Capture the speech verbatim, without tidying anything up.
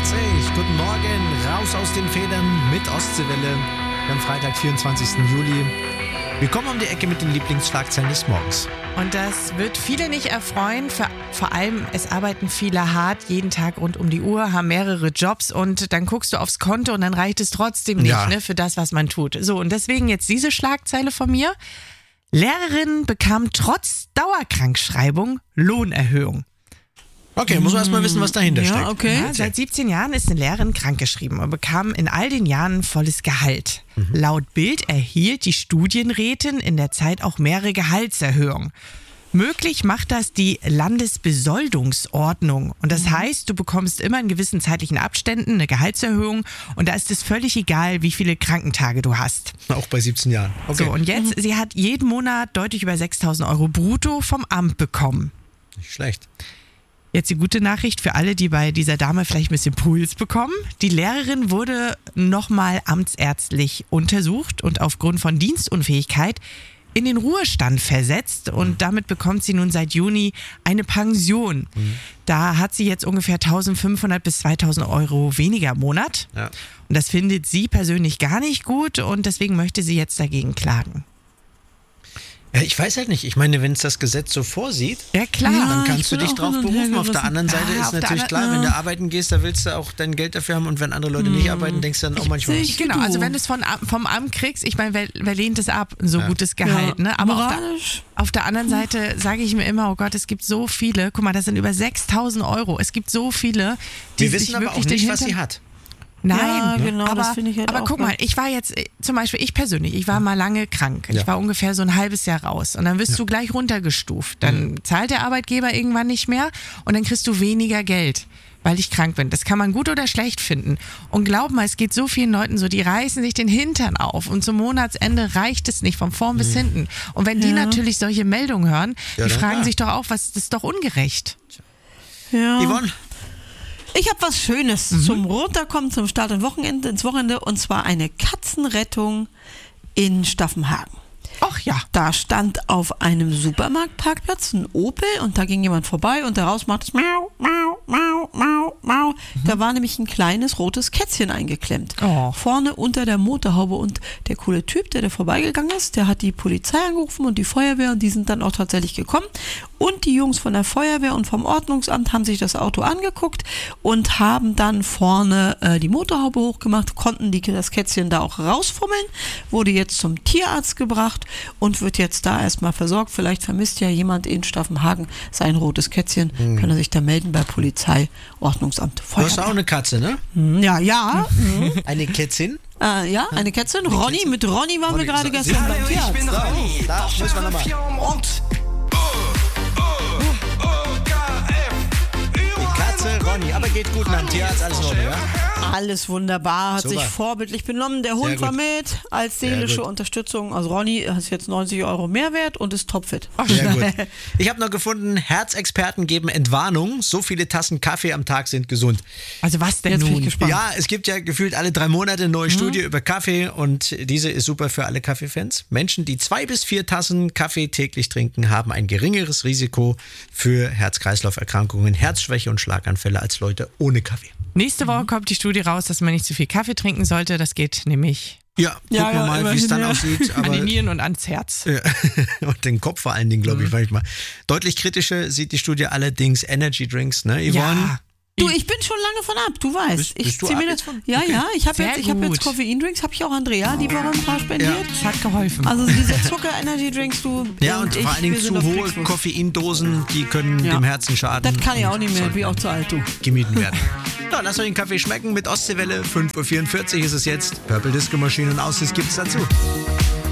vierzig. Guten Morgen, raus aus den Federn mit Ostseewelle. Am Freitag, vierundzwanzigsten Juli. Wir kommen um die Ecke mit den Lieblingsschlagzeilen des Morgens. Und das wird viele nicht erfreuen. Für, vor allem, es arbeiten viele hart, jeden Tag rund um die Uhr, haben mehrere Jobs und dann guckst du aufs Konto und dann reicht es trotzdem nicht, Ja. ne, für das, was man tut. So, und deswegen jetzt diese Schlagzeile von mir. Lehrerin bekam trotz Dauerkrankschreibung Lohnerhöhung. Okay, muss man erst mal wissen, was dahinter Ja, steckt. okay. Ja, seit siebzehn Jahren ist eine Lehrerin krankgeschrieben und bekam in all den Jahren volles Gehalt. Mhm. Laut Bild erhielt die Studienrätin in der Zeit auch mehrere Gehaltserhöhungen. Möglich macht das die Landesbesoldungsordnung. Und das heißt, du bekommst immer in gewissen zeitlichen Abständen eine Gehaltserhöhung und da ist es völlig egal, wie viele Krankentage du hast. Auch bei siebzehn Jahren. Okay, So, und jetzt, sie hat jeden Monat deutlich über sechstausend Euro brutto vom Amt bekommen. nicht schlecht. Jetzt die gute Nachricht für alle, die bei dieser Dame vielleicht ein bisschen Puls bekommen. Die Lehrerin wurde nochmal amtsärztlich untersucht und aufgrund von Dienstunfähigkeit in den Ruhestand versetzt und damit bekommt sie nun seit Juni eine Pension. Mhm. Da hat sie jetzt ungefähr eintausendfünfhundert bis zweitausend Euro weniger im Monat. Ja. Und das findet sie persönlich gar nicht gut und deswegen möchte sie jetzt dagegen klagen. Ja, ich weiß halt nicht. Ich meine, wenn es das Gesetz so vorsieht, Ja klar. Ja. dann ich kannst du bin dich auch drauf hin und berufen. her Auf der gerissen. anderen Seite Ah, ist auf der natürlich anderen- klar, wenn du arbeiten gehst, da willst du auch dein Geld dafür haben und wenn andere Leute nicht arbeiten, denkst du dann auch manchmal, Ich- Genau, Du. also wenn du es von, vom Amt kriegst, ich meine, wer, wer lehnt es ab, so Ja. gutes Gehalt, ne? Aber auf der, moralisch. auf der anderen Seite sage ich mir immer, oh Gott, es gibt so viele, guck mal, das sind über sechstausend Euro, es gibt so viele, die wir sich wissen aber wirklich auch nicht, den was sie Hintern- hat. Nein, Ja, genau, aber, das finde ich halt aber auch guck mal, ganz- ich war jetzt, äh, zum Beispiel ich persönlich, ich war mal lange krank. Ich Ja. war ungefähr so ein halbes Jahr raus und dann wirst du gleich runtergestuft. Dann zahlt der Arbeitgeber irgendwann nicht mehr und dann kriegst du weniger Geld, weil ich krank bin. Das kann man gut oder schlecht finden. Und glaub mal, es geht so vielen Leuten so, die reißen sich den Hintern auf und zum Monatsende reicht es nicht von vorn bis hinten. Und wenn die Ja. natürlich solche Meldungen hören, Ja, die dann fragen klar. sich doch auch, was, das ist doch ungerecht. Ja. Yvonne? Ich habe was Schönes zum Runterkommen, zum Start und Wochenende, ins Wochenende, und zwar eine Katzenrettung in Staffenhagen. Ach ja. Da stand auf einem Supermarktparkplatz ein Opel und da ging jemand vorbei und daraus macht es Mau, Mau, Mau, Mau, Mau. Da war nämlich ein kleines rotes Kätzchen eingeklemmt. Oh. Vorne unter der Motorhaube, und der coole Typ, der da vorbeigegangen ist, der hat die Polizei angerufen und die Feuerwehr und die sind dann auch tatsächlich gekommen. Und die Jungs von der Feuerwehr und vom Ordnungsamt haben sich das Auto angeguckt und haben dann vorne äh, die Motorhaube hochgemacht, konnten die, das Kätzchen da auch rausfummeln, wurde jetzt zum Tierarzt gebracht und wird jetzt da erstmal versorgt. Vielleicht vermisst ja jemand in Staffenhagen sein rotes Kätzchen, kann er sich da melden bei Polizei, Ordnungsamt, Du hast auch Feuerwehr. eine Katze, ne? Hm, Ja, ja, Eine Kätzin? äh, ja, eine Kätzchen. Ronny, mit Ronny waren wir gerade so- gestern beim Hallo, Tierarzt. ich bin Ronny. Da müssen wir nochmal. Und Die Katze Ronny, aber geht gut nach dem Tierarzt, alles in Ordnung, ja? Alles wunderbar, hat Super. sich vorbildlich benommen. Der Hund gut. war mit als seelische gut. Unterstützung. Also Ronny ist jetzt neunzig Euro Mehrwert und ist topfit. Sehr gut. Ich habe noch gefunden, Herzexperten geben Entwarnung, so viele Tassen Kaffee am Tag sind gesund. Also was denn Jetzt bin ich nun? gespannt. Ja, es gibt ja gefühlt alle drei Monate eine neue Mhm. Studie über Kaffee und diese ist super für alle Kaffeefans. Menschen, die zwei bis vier Tassen Kaffee täglich trinken, haben ein geringeres Risiko für Herz-Kreislauf-Erkrankungen, Herzschwäche und Schlaganfälle als Leute ohne Kaffee. Nächste Woche kommt die Studie raus, dass man nicht zu viel Kaffee trinken sollte. Das geht nämlich Ja, gucken Ja, wir ja, mal, wie es immerhin, dann ja. aussieht. an Aber die Nieren und ans Herz. ja. Und den Kopf vor allen Dingen, glaube ich, manchmal. Deutlich kritischer sieht die Studie allerdings Energy Drinks, ne, Yvonne? Ja. Du, ich bin schon lange von ab, du weißt. Bist- ich bist du zieh ab mir jetzt das, von? ja, Okay. ja, ich habe Sehr jetzt, ich hab gut. jetzt Koffeindrinks, habe ich auch Andrea die Woche ein paar spendiert. Das hat geholfen. Also diese Zucker-Energy-Drinks, du Ja, und, ich, vor allen Dingen wir zu sind auf hohe Kriegsfuß. Koffeindosen, die können Ja. dem Herzen schaden. Das kann ich auch und nicht mehr, sollten bin auch zu alt, du. gemieden werden. So, lasst euch den Kaffee schmecken mit Ostseewelle. fünf Uhr vierundvierzig ist es jetzt. Purple Disco Machine und Aussicht gibt's dazu.